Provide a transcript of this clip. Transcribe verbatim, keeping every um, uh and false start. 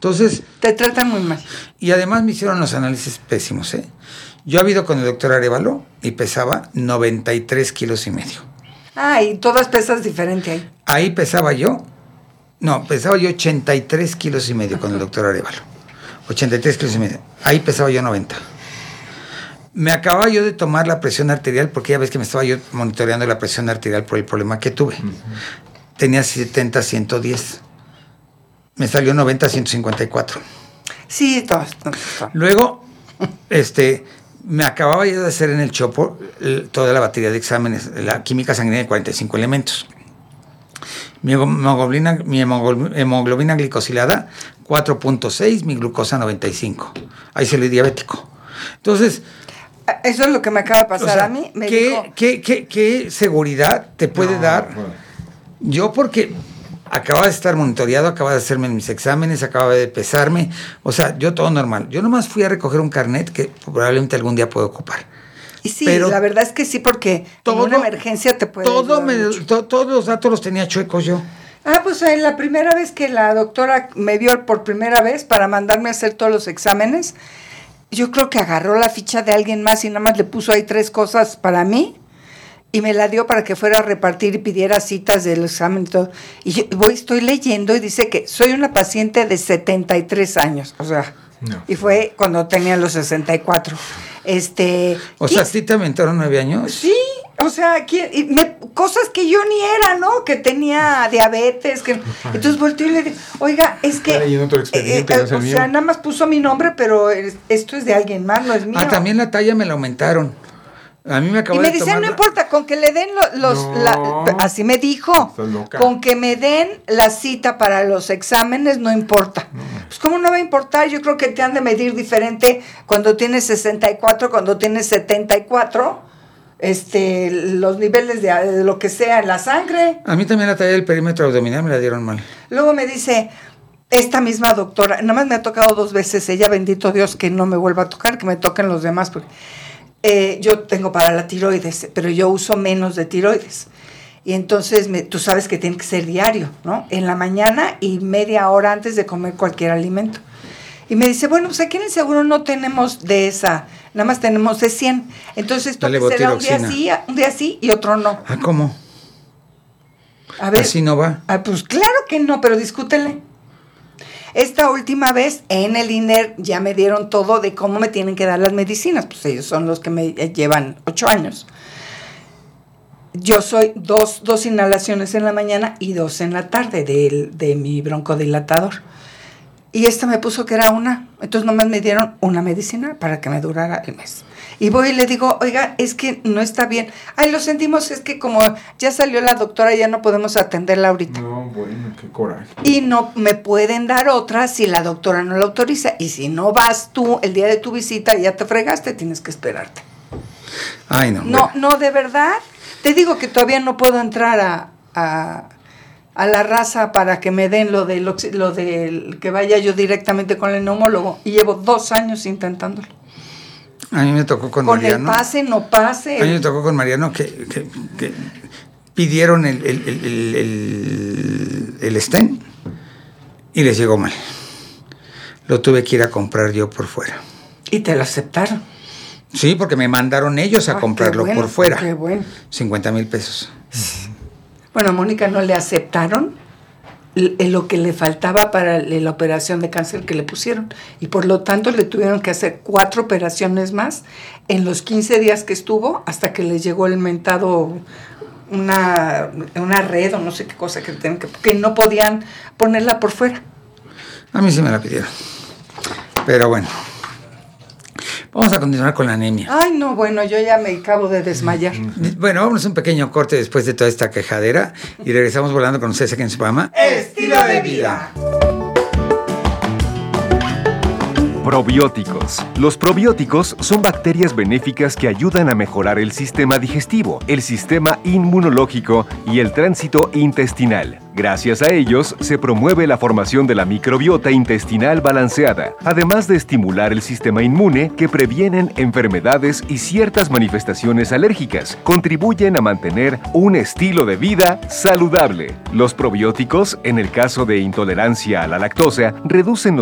Entonces... Te tratan muy mal. Y además me hicieron los análisis pésimos, ¿eh? Yo he ido con el doctor Arévalo y pesaba noventa y tres kilos y medio. Ah, y todas pesas diferente ahí. Ahí pesaba yo, no, pesaba yo ochenta y tres kilos y medio con el doctor Arévalo. ochenta y tres kilos y medio. Ahí pesaba yo noventa. Me acababa yo de tomar la presión arterial porque ya ves que me estaba yo monitoreando la presión arterial por el problema que tuve. Uh-huh. Tenía setenta a ciento diez. Me salió noventa a ciento cincuenta y cuatro. Sí, todo, todo, todo. Luego, este, me acababa yo de hacer en el Chopo el, toda la batería de exámenes, la química sanguínea de cuarenta y cinco elementos. Mi hemoglobina, mi hemoglobina glicosilada cuatro punto seis, mi glucosa noventa y cinco. Ahí salí diabético. Entonces... Eso es lo que me acaba de pasar, o sea, a mí. Me ¿qué, dijo... ¿qué, qué, ¿Qué seguridad te puede no, dar? Bueno. Yo porque acababa de estar monitoreado, acababa de hacerme mis exámenes, acababa de pesarme. O sea, yo todo normal. Yo nomás fui a recoger un carnet que probablemente algún día puedo ocupar. Y sí, pero la verdad es que sí, porque todo, en una emergencia te puede todo me, to, Todos los datos los tenía chuecos yo. Ah, pues eh, la primera vez que la doctora me vio por primera vez para mandarme a hacer todos los exámenes, yo creo que agarró la ficha de alguien más y nada más le puso ahí tres cosas para mí y me la dio para que fuera a repartir y pidiera citas del examen y todo. Y yo voy, estoy leyendo y dice que soy una paciente de setenta y tres años, o sea, no. Y fue cuando tenía los sesenta y cuatro. Este, o sea, ¿sí te aventaron nueve años? Sí, o sea, ¿quién, me, cosas que yo ni era, ¿no? Que tenía diabetes, que entonces volteé y le dije, oiga, es que, eh, eh, eh, o sea, nada más puso mi nombre, pero esto es de alguien más, no es mío. Ah, también la talla me la aumentaron. A mí me acabó de Y me dicen, no importa, con que le den los, los no, la, así me dijo, con que me den la cita para los exámenes, no importa. No. Pues cómo no va a importar, yo creo que te han de medir diferente cuando tienes sesenta y cuatro, cuando tienes setenta y cuatro, este, los niveles de, de lo que sea en la sangre. A mí también la talla del perímetro abdominal me la dieron mal. Luego me dice, esta misma doctora, nada más me ha tocado dos veces, ella, bendito Dios, que no me vuelva a tocar, que me toquen los demás, porque... Eh, yo tengo para la tiroides, pero yo uso menos de tiroides. Y entonces, me, tú sabes que tiene que ser diario, ¿no? En la mañana y media hora antes de comer cualquier alimento. Y me dice, bueno, pues aquí en el seguro no tenemos de esa, nada más tenemos de cien. Entonces, esto será un día sí, un día sí y otro no. Ah, ¿cómo? A ver. ¿Así no va? Ah, pues claro que no, pero discútele. Esta última vez en el I N E R ya me dieron todo de cómo me tienen que dar las medicinas, pues ellos son los que me llevan ocho años. Yo soy dos, dos inhalaciones en la mañana y dos en la tarde de, de mi broncodilatador. Y esta me puso que era una, entonces nomás me dieron una medicina para que me durara el mes. Y voy y le digo, oiga, es que no está bien. Ay, lo sentimos, es que como ya salió la doctora, ya no podemos atenderla ahorita. No, bueno, qué coraje. Y no me pueden dar otra si la doctora no la autoriza. Y si no vas tú el día de tu visita, ya te fregaste, tienes que esperarte. Ay, no. No, bueno. no, de verdad. Te digo que todavía no puedo entrar a, a, a la raza para que me den lo de lo del que vaya yo directamente con el neumólogo. Y llevo dos años intentándolo. A mí me tocó con, con Mariano. Con el pase, no pase. A mí me tocó con Mariano que, que, que pidieron el, el, el, el, el, el stent y les llegó mal. Lo tuve que ir a comprar yo por fuera. ¿Y te lo aceptaron? Sí, porque me mandaron ellos a ah, comprarlo bueno, por fuera. Qué bueno. cincuenta mil pesos. Bueno, a Mónica no le aceptaron lo que le faltaba para la operación de cáncer que le pusieron y por lo tanto le tuvieron que hacer cuatro operaciones más en los quince días que estuvo hasta que les llegó el mentado una, una red o no sé qué cosa que, que, que no podían ponerla por fuera. A mí sí me la pidieron, pero bueno, vamos a continuar con la anemia. Ay, no, bueno, yo ya me acabo de desmayar. Bueno, vamos a un pequeño corte después de toda esta quejadera y regresamos volando con ustedes aquí en su programa Estilo de Vida. Probióticos. Los probióticos son bacterias benéficas que ayudan a mejorar el sistema digestivo, el sistema inmunológico y el tránsito intestinal. Gracias a ellos, se promueve la formación de la microbiota intestinal balanceada, además de estimular el sistema inmune que previenen enfermedades y ciertas manifestaciones alérgicas. Contribuyen a mantener un estilo de vida saludable. Los probióticos, en el caso de intolerancia a la lactosa, reducen los